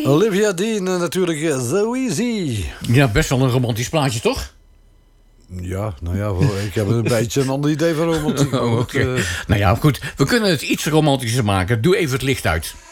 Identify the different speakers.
Speaker 1: Olivia Dean natuurlijk, So Easy.
Speaker 2: Ja, best wel een romantisch plaatje, toch?
Speaker 1: Ja, nou ja, ik heb een beetje een ander idee van romantiek.
Speaker 2: Nou ja, goed. We kunnen het iets romantischer maken. Doe even het licht uit.